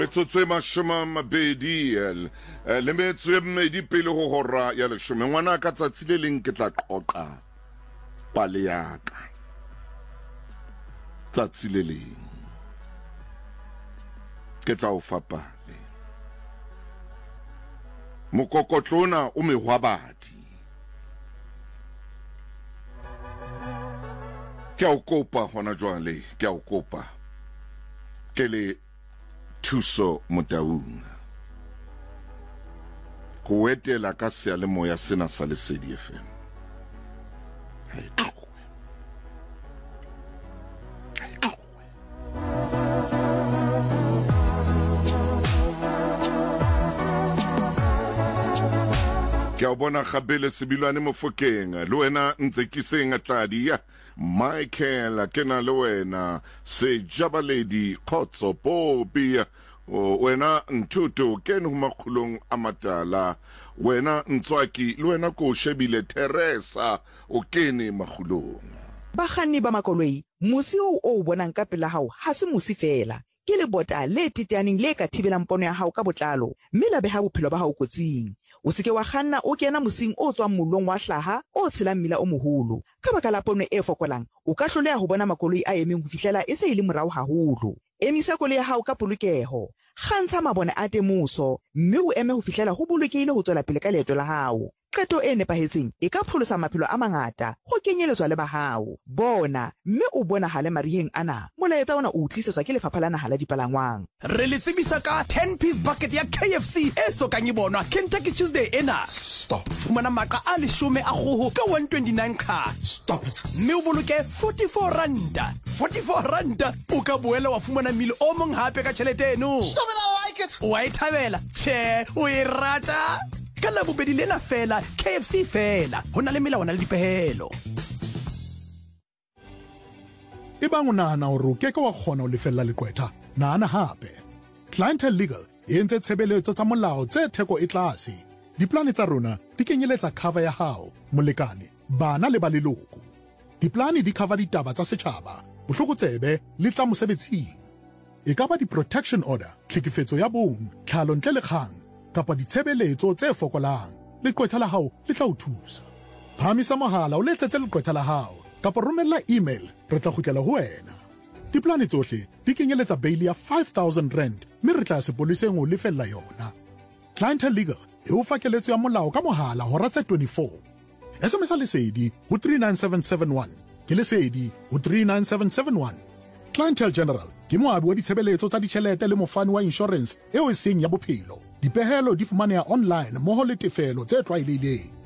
Metsotso mashome mabedi le metso e mmedi pele ho hora ya leshome. Ngwana ka tsatsi le leng ke tla qoqa pale ya ka. Tsatsi le leng ke tla o fa pale. Mokokotlona o mehwabadi. Ke a o kopa hona jwale, ke a o kopa. Ke le Thuso Motaung go etela ka sealemoya sena sa Lesedi FM. Ke a bona gabele sebilwane Mofokeng le wena ntse ke seng atladia Michael ke na le wena se Jabaledi Khotso Popi wena Ntutu ken humakhulong amatala wena Ntswaki le wena ko shebile Teresa o kene makhulong. Bakganni ba makoloi musi o bonang ka pela hao ha se musi fela ke le bota le titeaneng le ka thibelang pono ya hao ka botlalo mme la beha bophelo ba hao kotsing. O seke wa kganna o kena mosing o tswang mollong wa hlaha o tshelang mmila o moholo ka baka la pono e fokolang o ka hloleha ho bona makoloi a emeng ho fihlela e se ile morao haholo. Emisa koloi ya hao ka polokeho, kgantsha mabone a temoso mme o eme ho fihlela ho bolokehile ho tswela pele ka leeto la hao. Qeto e nepahetseng e ka pholosa maphelo a mangata ho kenyeletswa le ba hao. Bona mme o bona hale mariheng ana molaetsa ona o tlisetswa ke lefapha la naha la dipalangwang. Re le tsebisa ka 10-piece bucket ya KFC e sokang e bonwa Kentucky Tuesday ena. Stop. Fumana maka a 10 a kgoho ka 129 ka. Stop it. Mme o boloke 44 randa. 44 randa o ka boela wa fumana mile o mong hape ka tjhelete eno. Stop it, I like it. Wa ithabela? Che, o e rata? Ka la bobedi lena fela KFC fela ho na le melawana le dipehelo. Ebang o nahana hore o keke wa kgona ho lefella lekwetha, nahana hape. Clientele Legal e entse tshebeletso tsa molao tse theko e tlase. Diplane tsa rona di kenyeletsa cover ya hao, molekane, bana le ba leloko. Diplane di cover ditaba tsa setjhaba, bohlokotsebe le tsa mosebetsing. E ka ba di-protection order, tlhekefetso ya bong, tlhalo ntle le kgang, kapa ditshebeletso tse fokolang. Lekwetha la hao le tla o thusa. Phamisa mohala o letsetse lekwetha la hao kapa romella email re tla kgutlela ho wena. Diplane tsohle di kenyeletsa bail ya 5,000 rand mme re tla sepoliseng o lefella yona. Clientele Legal e o fa keletso ya molao ka mohala hora tse 24. SMS Lesedi ho 39771 ke Lesedi ho 39771. Clientele General ke moabi wa ditshebeletso tsa ditjhelete le mofani wa insurance eo e seng ya bophelo. Dipehelo di fumaneha online moho le tefelo tse tlwaelehileng.